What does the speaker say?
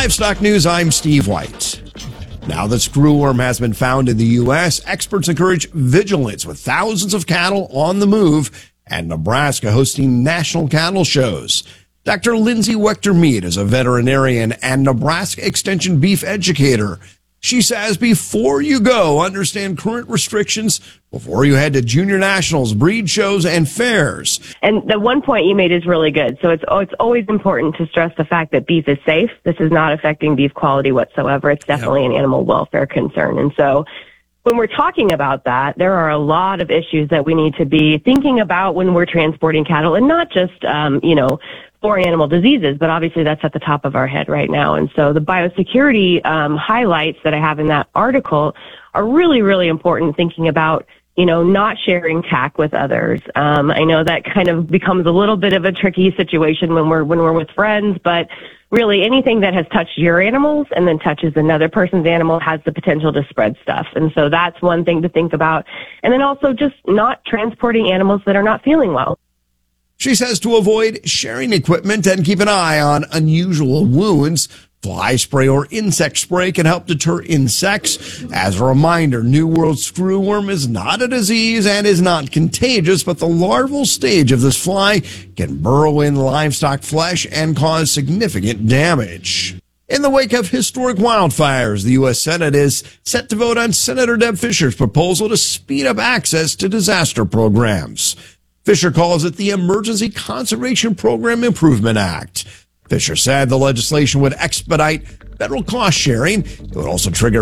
Livestock News, I'm Steve White. Now that screwworm has been found in the U.S., experts encourage vigilance with thousands of cattle on the move and Nebraska hosting national cattle shows. Dr. Lindsay Wechter-Mead is a veterinarian and Nebraska Extension beef educator. She says before you go, understand current restrictions before you head to junior nationals, breed shows, and fairs. And the one point you made is really good. So it's always important to stress the fact that beef is safe. This is not affecting beef quality whatsoever. It's definitely an animal welfare concern. And so when we're talking about that, there are a lot of issues that we need to be thinking about when we're transporting cattle, and not just, foreign animal diseases, but obviously that's at the top of our head right now. And so the biosecurity highlights that I have in that article are really, really important, thinking about, not sharing tack with others. I know that kind of becomes a little bit of a tricky situation when we're with friends, but really anything that has touched your animals and then touches another person's animal has the potential to spread stuff. And so that's one thing to think about. And then also just not transporting animals that are not feeling well. She says to avoid sharing equipment and keep an eye on unusual wounds. Fly spray or insect spray can help deter insects. As a reminder, New World screwworm is not a disease and is not contagious, but the larval stage of this fly can burrow in livestock flesh and cause significant damage. In the wake of historic wildfires, the U.S. Senate is set to vote on Senator Deb Fischer's proposal to speed up access to disaster programs. Fischer calls it the Emergency Conservation Program Improvement Act. Fischer said the legislation would expedite federal cost sharing. It would also trigger